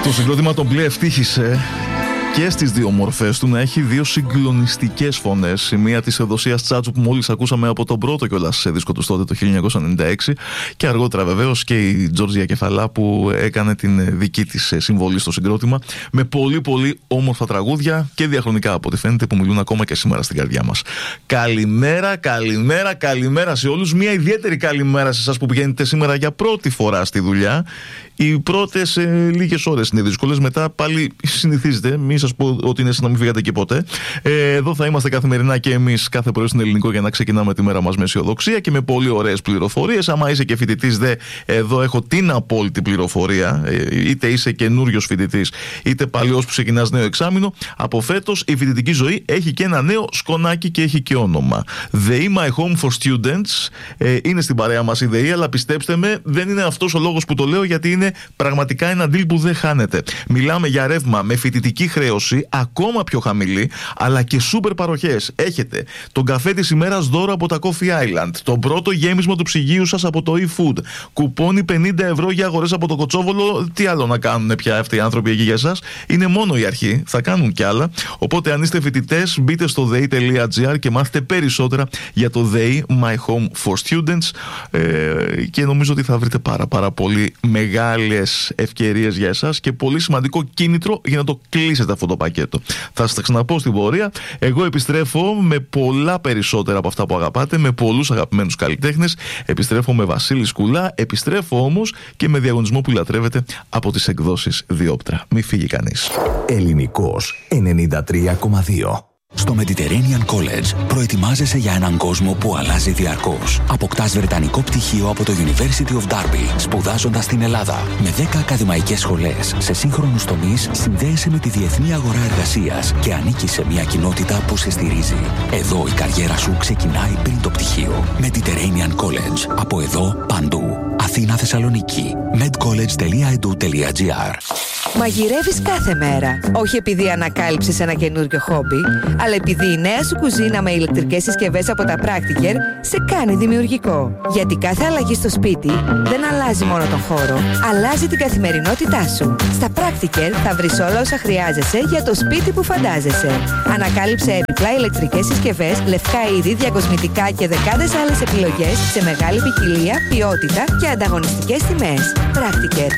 Το συγκρότημα το μπλε ευτύχησε και στις δύο μορφές του να έχει δύο συγκλονιστικές φωνές. Η μία της Εδωσίας Τσάτσου που μόλις ακούσαμε από τον πρώτο κιόλας σε δίσκο του τότε το 1996, και αργότερα βεβαίως και η Τζόρτζια Κεφαλά που έκανε την δική της συμβολή στο συγκρότημα, με πολύ πολύ όμορφα τραγούδια και διαχρονικά από ό,τι φαίνεται που μιλούν ακόμα και σήμερα στην καρδιά μας. Καλημέρα, καλημέρα, καλημέρα σε όλους. Μια ιδιαίτερη καλημέρα σε εσάς που πηγαίνετε σήμερα για πρώτη φορά στη δουλειά. Οι πρώτες λίγες ώρες είναι δύσκολες, μετά πάλι συνηθίζετε. Μην σας πω ότι είναι σαν να μην φύγατε και ποτέ. Εδώ θα είμαστε καθημερινά και εμείς κάθε πρωί στην Ελληνικό για να ξεκινάμε τη μέρα μας με αισιοδοξία και με πολύ ωραίες πληροφορίες. Άμα είσαι και φοιτητής, εδώ έχω την απόλυτη πληροφορία. Είτε είσαι καινούριος φοιτητής, είτε παλιός που ξεκινάς νέο εξάμηνο. Από φέτος η φοιτητική ζωή έχει και ένα νέο σκονάκι και έχει και όνομα. ΔΕΗ My Home for Students. Είναι στην παρέα μας η ΔΕΗ, αλλά πιστέψτε με, δεν είναι αυτός ο λόγος που το λέω, γιατί είναι πραγματικά ένα deal που δεν χάνεται. Μιλάμε για ρεύμα με φοιτητική χρέωση ακόμα πιο χαμηλή, αλλά και σούπερ παροχές. Έχετε τον καφέ της ημέρας δώρο από τα Coffee Island, το πρώτο γέμισμα του ψυγείου σας από το eFood, κουπόνι 50 ευρώ για αγορές από το Κοτσόβολο. Τι άλλο να κάνουν πια αυτοί οι άνθρωποι εκεί για εσάς? Είναι μόνο η αρχή, θα κάνουν κι άλλα. Οπότε αν είστε φοιτητές, μπείτε στο dei.gr και μάθετε περισσότερα για το ΔΕΗ My Home for Students, και νομίζω ότι θα βρείτε πάρα πολύ μεγάλες ευκαιρίες για εσάς και πολύ σημαντικό κίνητρο για να το κλείσετε αυτό το πακέτο. Θα σας τα ξαναπώ στην πορεία. Εγώ επιστρέφω με πολλά περισσότερα από αυτά που αγαπάτε, με πολλούς αγαπημένους καλλιτέχνες. Επιστρέφω με Βασίλη Σκουλά, επιστρέφω όμως και με διαγωνισμό που λατρεύετε από τις εκδόσεις Διόπτρα. Μη φύγει κανείς. Ελληνικός 93,2. Στο Mediterranean College προετοιμάζεσαι για έναν κόσμο που αλλάζει διαρκώς. Αποκτάς βρετανικό πτυχίο από το University of Derby, σπουδάζοντας στην Ελλάδα. Με 10 ακαδημαϊκές σχολές σε σύγχρονους τομείς, συνδέεσαι με τη διεθνή αγορά εργασίας και ανήκεις σε μια κοινότητα που σε στηρίζει. Εδώ η καριέρα σου ξεκινάει πριν το πτυχίο. Mediterranean College. Από εδώ παντού. Αθήνα, Θεσσαλονίκη. medcollege.edu.gr. Μαγειρεύεις κάθε μέρα. Όχι επειδή ανακάλυψες ένα καινούριο χόμπι, αλλά επειδή η νέα σου κουζίνα με ηλεκτρικές συσκευές από τα Practiker σε κάνει δημιουργικό. Γιατί κάθε αλλαγή στο σπίτι δεν αλλάζει μόνο τον χώρο, αλλάζει την καθημερινότητά σου. Στα Practiker θα βρεις όλα όσα χρειάζεσαι για το σπίτι που φαντάζεσαι. Ανακάλυψε επιπλά ηλεκτρικές συσκευές, λευκά είδη, διακοσμητικά και δεκάδες άλλες επιλογές σε μεγάλη ποικιλία, ποιότητα και ανταγωνιστικές τιμές. Practiker.